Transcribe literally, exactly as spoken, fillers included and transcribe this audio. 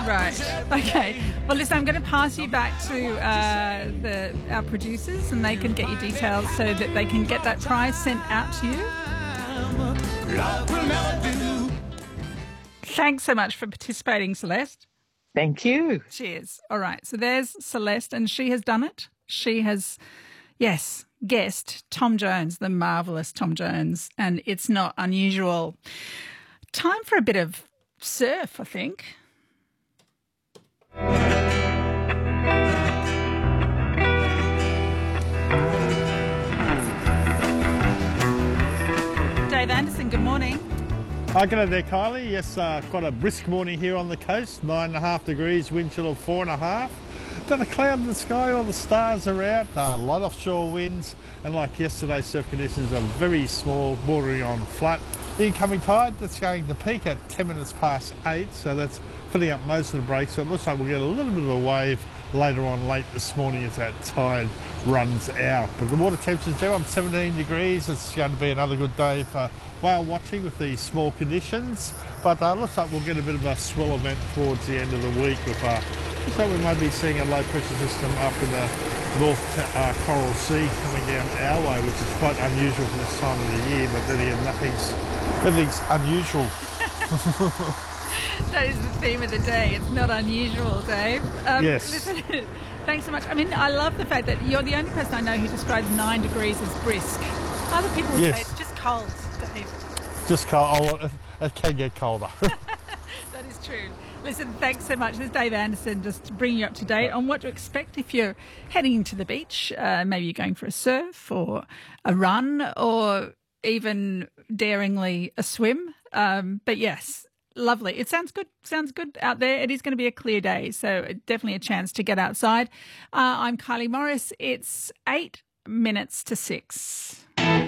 Right. Okay. Well, listen, I'm going to pass you back to uh, the our producers, and they can get your details so that they can get that prize sent out to you. Thanks so much for participating, Celeste. Thank you. Cheers. All right. So there's Celeste, and she has done it. She has, yes, guessed Tom Jones, the marvellous Tom Jones, and it's not unusual. Time for a bit of surf, I think. Dave Anderson, good morning. Hi, g'day there, Kylie. Yes, uh, quite a brisk morning here on the coast. Nine and a half degrees, wind chill of four and a half. Not a cloud in the sky, all the stars are out. Uh, light offshore winds, and like yesterday, surf conditions are very small, bordering on flat. The incoming tide, that's going to peak at ten minutes past eight, so that's filling up most of the break. So it looks like we'll get a little bit of a wave later on late this morning as that tide runs out. But the water temperature's down on seventeen degrees. It's going to be another good day for whale watching with these small conditions. But uh, looks like we'll get a bit of a swell event towards the end of the week. With, uh, looks like we might be seeing a low pressure system up in the North uh, Coral Sea coming down our way, which is quite unusual for this time of the year. But then again, nothing's, nothing's unusual. That is the theme of the day. It's not unusual, Dave. Um, yes. Listen, thanks so much. I mean, I love the fact that you're the only person I know who describes nine degrees as brisk. Other people would Yes. say it's just cold, Dave. Just cold. Oh, it can get colder. That is true. Listen, thanks so much. This is Dave Anderson, just to bring you up to date on what to expect if you're heading into the beach. Uh, maybe you're going for a surf or a run or even daringly a swim. Um, but yes, lovely. It sounds good. Sounds good out there. It is going to be a clear day, so definitely a chance to get outside. Uh, I'm Kylie Morris. It's eight minutes to six.